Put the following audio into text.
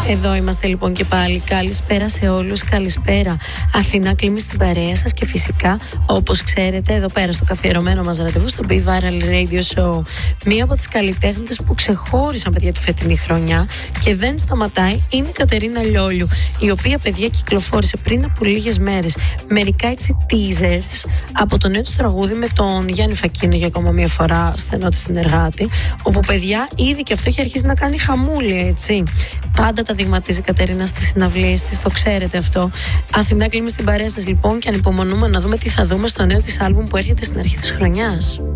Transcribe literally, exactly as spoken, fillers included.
Εδώ είμαστε λοιπόν και πάλι. Καλησπέρα σε όλους, καλησπέρα. Αθηνά Κλίμη στην παρέα σας και φυσικά, όπως ξέρετε, εδώ πέρα στο καθιερωμένο μας ραντεβού στο Be Viral Radio Show. Μία από τις καλλιτέχνες που ξεχώρισαν, παιδιά, τη φετινή χρονιά και δεν σταματάει είναι η Κατερίνα Λιόλιου, η οποία, παιδιά, κυκλοφόρησε πριν από λίγες μέρες μερικά έτσι teasers από το νέο της τραγούδι με τον Γιάννη Φακίνο για ακόμα μία φορά, στενό της συνεργάτη, όπου, παιδιά, ήδη και αυτό έχει αρχίσει να κάνει χαμούλη, έτσι. Πάντα τα δειγματίζει η Κατερίνα στις συναυλίες της, το ξέρετε αυτό. Αθηνά Κλίμη στην παρέα σας λοιπόν και ανυπομονούμε να δούμε τι θα δούμε στο νέο της άλμπουμ που έρχεται στην αρχή της χρονιάς.